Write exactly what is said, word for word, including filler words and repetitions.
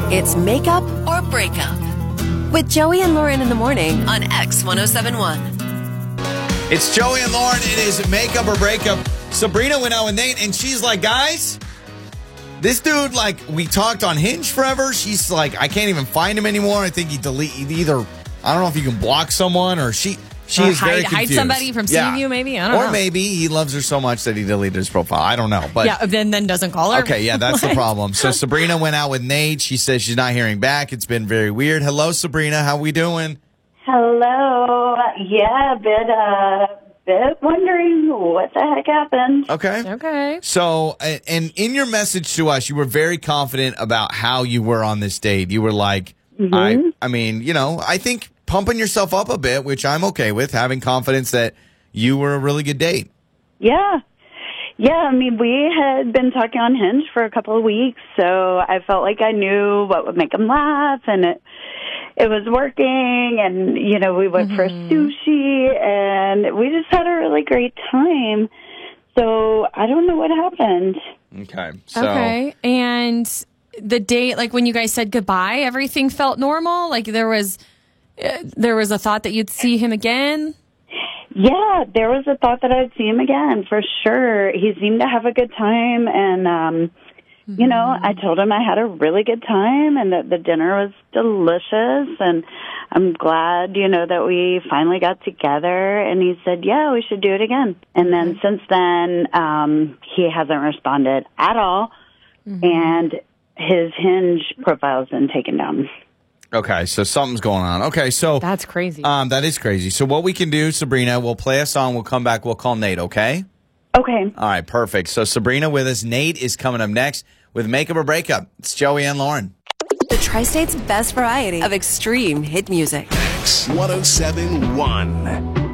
It's Makeup or Breakup with Joey and Lauren in the morning on X ten seventy-one. It's Joey and Lauren. It is Makeup or Breakup. Sabrina went out with Nate, and she's like, guys, this dude, like, we talked on Hinge forever. She's like, I can't even find him anymore. I think he delete either. I don't know if you can block someone or she. She or is hide, very confused. hide somebody from seeing yeah. you, maybe? I don't or know. Or maybe he loves her so much that he deleted his profile. I don't know. But yeah, then, then doesn't call her. Okay, yeah, that's the problem. So Sabrina went out with Nate. She says she's not hearing back. It's been very weird. Hello, Sabrina. How we doing? Hello. Yeah, a bit, uh, bit wondering what the heck happened. Okay. Okay. So, and in your message to us, you were very confident about how you were on this date. You were like, Mm-hmm. I, I mean, you know, I think pumping yourself up a bit, which I'm okay with, having confidence that you were a really good date. Yeah. Yeah, I mean, we had been talking on Hinge for a couple of weeks, so I felt like I knew what would make him laugh, and it it was working, and, you know, we went mm-hmm. for sushi, and we just had a really great time. So I don't know what happened. Okay. So. Okay. And the date, like when you guys said goodbye, everything felt normal? Like there was... Uh, there was a thought that you'd see him again? Yeah, there was a thought that I'd see him again, for sure. He seemed to have a good time, and, um, mm-hmm. you know, I told him I had a really good time and that the dinner was delicious, and I'm glad, you know, that we finally got together, and he said, yeah, we should do it again. And then mm-hmm. since then, um, he hasn't responded at all, mm-hmm. and his Hinge profile's been taken down. Okay, so something's going on. Okay, so... That's crazy. Um, that is crazy. So what we can do, Sabrina, we'll play a song, we'll come back, we'll call Nate, okay? Okay. All right, perfect. So Sabrina with us. Nate is coming up next with Makeup or Breakup. It's Joey and Lauren. The Tri-State's best variety of extreme hit music. X ten seventy-one.